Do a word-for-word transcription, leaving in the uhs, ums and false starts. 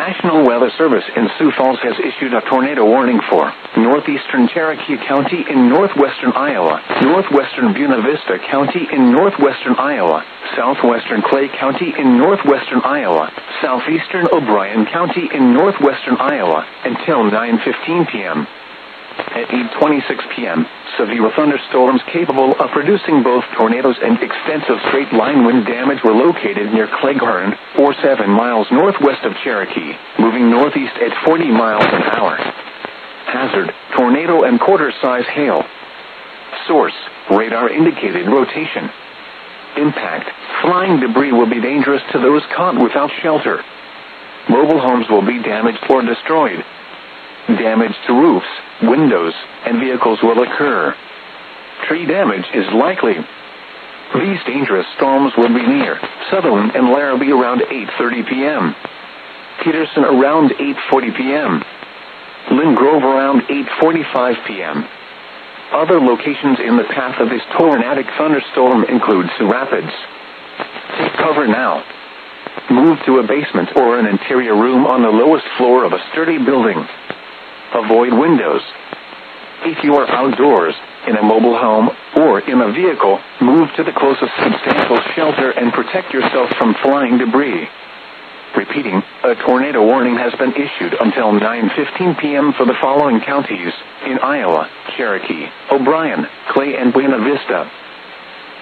National Weather Service in Sioux Falls has issued a tornado warning for northeastern Cherokee County in northwestern Iowa, northwestern Buena Vista County in northwestern Iowa, southwestern Clay County in northwestern Iowa, southeastern O'Brien County in northwestern Iowa, until nine fifteen p.m. At eight twenty-six p.m., severe thunderstorms capable of producing both tornadoes and extensive straight-line wind damage were located near Cleghorn, or seven miles northwest of Cherokee, moving northeast at forty miles an hour. Hazard, tornado and quarter-size hail. Source, radar-indicated rotation. Impact, flying debris will be dangerous to those caught without shelter. Mobile homes will be damaged or destroyed. Damage to roofs, windows, and vehicles will occur. Tree damage is likely. These dangerous storms will be near Sutherland and Larrabee around eight thirty p.m. Peterson around eight forty p.m. Lynn Grove around eight forty-five p.m. Other locations in the path of this tornadic thunderstorm include Sioux Rapids. Take cover now. Move to a basement or an interior room on the lowest floor of a sturdy building. Avoid windows. If you are outdoors, in a mobile home, or in a vehicle, move to the closest substantial shelter and protect yourself from flying debris. Repeating, a tornado warning has been issued until nine fifteen p.m. for the following counties in Iowa: Cherokee, O'Brien, Clay, and Buena Vista.